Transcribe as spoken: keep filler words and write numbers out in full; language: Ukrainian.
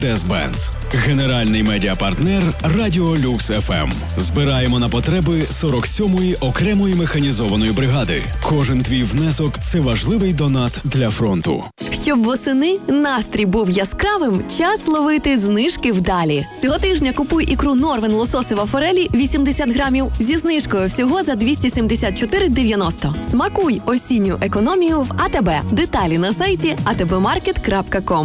Mercedes-Benz. Генеральний медіапартнер Радіо Люкс еф ем. Збираємо на потреби сорок сьомої окремої механізованої бригади. Кожен твій внесок – це важливий донат для фронту. Щоб восени настрій був яскравим, час ловити знижки вдалі. Цього тижня купуй ікру Норвен лососева форелі вісімдесят грамів зі знижкою всього за двісті сімдесят чотири дев'яносто. Смакуй осінню економію в АТБ. Деталі на сайті а те бе маркет крапка ком.